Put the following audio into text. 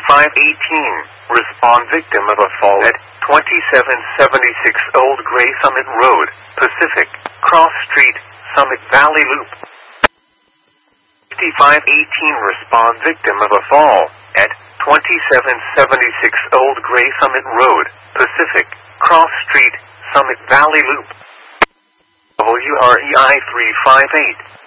Respond victim of a fall at 2776 Old Gray Summit Road, Pacific, Cross Street, Summit Valley Loop. 5518 Respond victim of a fall at 2776 Old Gray Summit Road, Pacific, Cross Street, Summit Valley Loop. WREI 358.